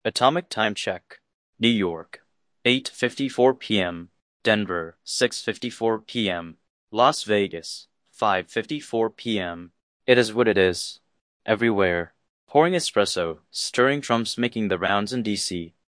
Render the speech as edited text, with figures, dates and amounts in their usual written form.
Atomic time check. New York, 8:54 p.m. Denver, 6:54 p.m. Las Vegas, 5:54 p.m. It is what it is. Everywhere. Pouring espresso, stirring drums making the rounds in D.C.